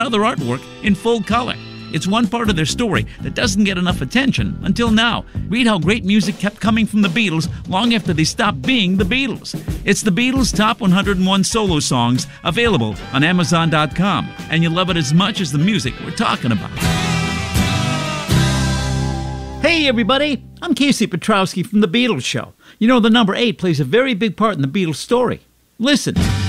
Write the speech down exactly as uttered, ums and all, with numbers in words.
other artwork in full color. It's one part of their story that doesn't get enough attention until now. Read how great music kept coming from the Beatles long after they stopped being the Beatles. It's the Beatles' Top one hundred one Solo Songs, available on Amazon dot com, and you'll love it as much as the music we're talking about. Hey everybody, I'm Casey Petrowski from The Beatles Show. You know, the number eight plays a very big part in the Beatles story. Listen.